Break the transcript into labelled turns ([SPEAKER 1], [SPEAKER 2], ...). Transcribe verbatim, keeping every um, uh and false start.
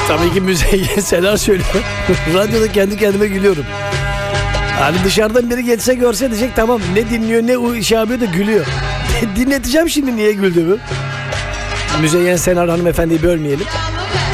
[SPEAKER 1] Tabii ki Müzeyyen Senar söylüyor. Radyoda kendi kendime gülüyorum. Hani dışarıdan biri geçse görse diyecek tamam ne dinliyor ne o şey yapıyor da gülüyor. Dinleteceğim şimdi niye güldüğümü. Müzeyyen Senar hanımefendiyi bölmeyelim.